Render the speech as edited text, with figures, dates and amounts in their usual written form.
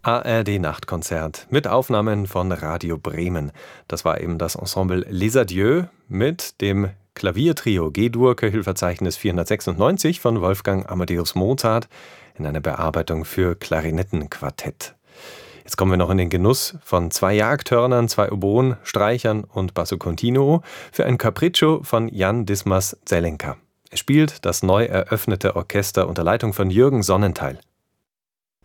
ARD-Nachtkonzert mit Aufnahmen von Radio Bremen. Das war eben das Ensemble Les Adieux mit dem Klaviertrio G-Dur Köchelverzeichnis 496 von Wolfgang Amadeus Mozart in einer Bearbeitung für Klarinettenquartett. Jetzt kommen wir noch in den Genuss von 2 Jagdhörnern, 2 Oboen, Streichern und Basso Continuo für ein Capriccio von Jan Dismas Zelenka. Er spielt das neu eröffnete Orchester unter Leitung von Jürgen Sonnentheil.